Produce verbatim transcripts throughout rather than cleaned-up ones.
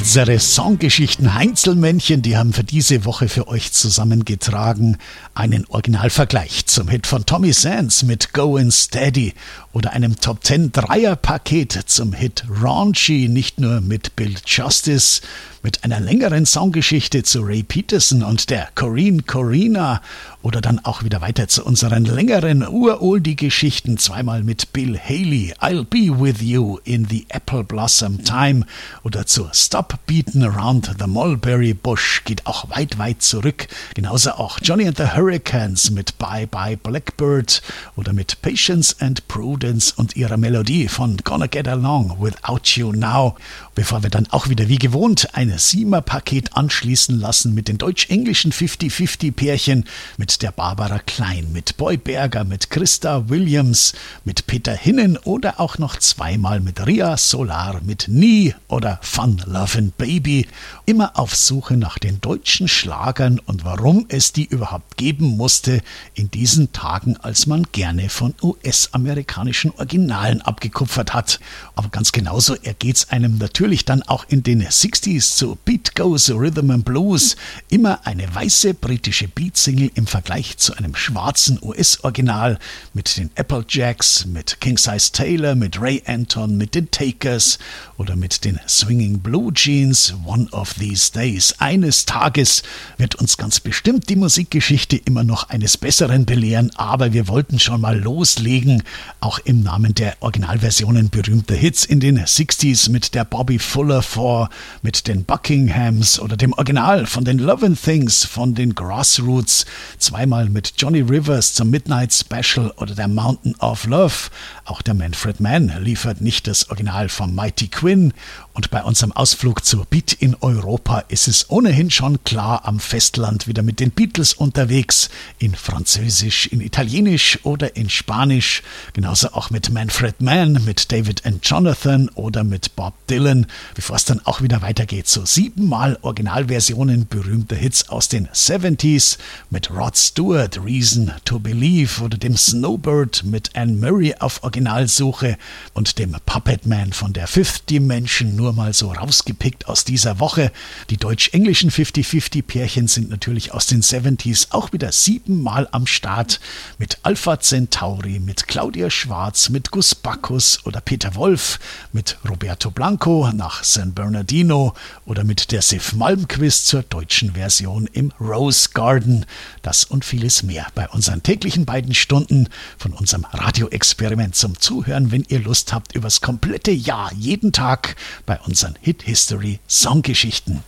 Unsere Songgeschichten Heinzelmännchen, die haben für diese Woche für euch zusammengetragen einen Originalvergleich zum Hit von Tommy Sands mit Goin' Steady oder einem Top Ten Dreierpaket zum Hit Raunchy, nicht nur mit Bill Justice, mit einer längeren Songgeschichte zu Ray Peterson und der Corinne Corina oder dann auch wieder weiter zu unseren längeren Uroldie-Geschichten, zweimal mit Bill Haley, I'll Be With You in the Apple Blossom Time oder zu Stop Beatin' Around the Mulberry Bush, geht auch weit, weit zurück. Genauso auch Johnny and the Hurricanes mit Bye Bye Blackbird oder mit Patience and Prudence und ihrer Melodie von Gonna Get Along Without You Now. Bevor wir dann auch wieder wie gewohnt ein Siemer-Paket anschließen lassen mit den deutsch-englischen fünfzig fünfzig Pärchen, mit der Barbara Klein, mit Boy Berger, mit Christa Williams, mit Peter Hinnen oder auch noch zweimal mit Ria Solar, mit Nie oder Fun Lovin' Baby. Immer auf Suche nach den deutschen Schlagern und warum es die überhaupt geben musste in diesen Tagen, als man gerne von U S-amerikanischen Originalen abgekupfert hat. Aber ganz genauso ergeht's einem natürlich dann auch in den sechziger zu Beat Goes Rhythm and Blues. Immer eine weiße britische Beat-Single im Vergleich zu einem schwarzen U S-Original mit den Applejacks, mit King Size Taylor, mit Ray Anton, mit den Takers oder mit den Swinging Blue Jeans. One of These Days. Eines Tages wird uns ganz bestimmt die Musikgeschichte immer noch eines Besseren belehren, aber wir wollten schon mal loslegen, auch im Namen der Originalversionen berühmter Hits in den sechziger mit der Bobby Fuller Four, mit den Buckinghams oder dem Original von den Lovin' Things, von den Grassroots, zweimal mit Johnny Rivers zum Midnight Special oder der Mountain of Love. Auch der Manfred Mann liefert nicht das Original von Mighty Quinn. Und bei unserem Ausflug zur Beat in Europa ist es ohnehin schon klar am Festland wieder mit den Beatles unterwegs, in Französisch, in Italienisch oder in Spanisch, genauso auch mit Manfred Mann, mit David and Jonathan oder mit Bob Dylan, bevor es dann auch wieder weitergeht zu siebenmal Originalversionen berühmter Hits aus den siebziger mit Rod Stewart, Reason to Believe oder dem Snowbird mit Anne Murray auf Originalsuche und dem Puppet Man von der Fifth Dimension, nur mal so rausgepickt aus dieser Woche. Die deutsch-englischen fünfzig fünfzig Pärchen sind natürlich aus den siebziger auch wieder siebenmal am Start mit Alpha Centauri, mit Claudia Schwarz, mit Gus Bacchus oder Peter Wolf, mit Roberto Blanco nach San Bernardino oder mit der Sif Malmquist zur deutschen Version im Rose Garden. Das und vieles mehr bei unseren täglichen beiden Stunden von unserem Radioexperiment zum Zuhören, wenn ihr Lust habt, übers komplette Jahr, jeden Tag bei unseren Hit History Songgeschichten.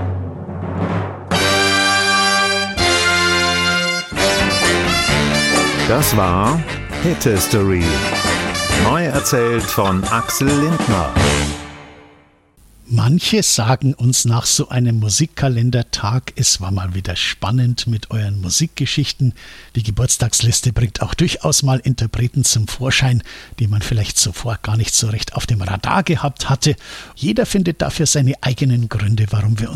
Das war Hit History. Neu erzählt von Axel Lindner. Manche sagen uns nach so einem Musikkalendertag, es war mal wieder spannend mit euren Musikgeschichten. Die Geburtstagsliste bringt auch durchaus mal Interpreten zum Vorschein, die man vielleicht zuvor gar nicht so recht auf dem Radar gehabt hatte. Jeder findet dafür seine eigenen Gründe, warum wir